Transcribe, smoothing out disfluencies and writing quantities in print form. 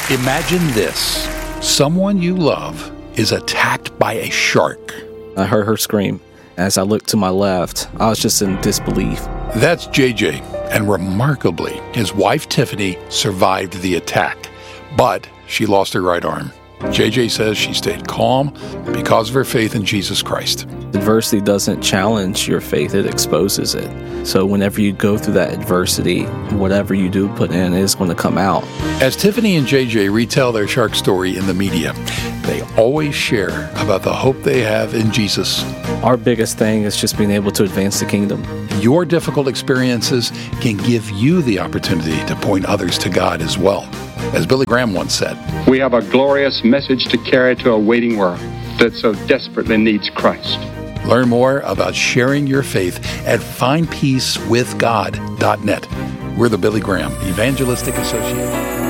Imagine this. Someone you love is attacked by a shark. I heard her scream. As I looked to my left, I was just in disbelief. That's JJ, and remarkably, his wife Tiffany survived the attack, but she lost her right arm. JJ says she stayed calm because of her faith in Jesus Christ. Adversity doesn't challenge your faith, it exposes it. So whenever you go through that adversity, whatever you do put in is going to come out. As Tiffany and JJ retell their shark story in the media, they always share about the hope they have in Jesus. Our biggest thing is just being able to advance the kingdom. Your difficult experiences can give you the opportunity to point others to God as well. As Billy Graham once said, we have a glorious message to carry to a waiting world that so desperately needs Christ. Learn more about sharing your faith at findpeacewithgod.net. We're the Billy Graham Evangelistic Association.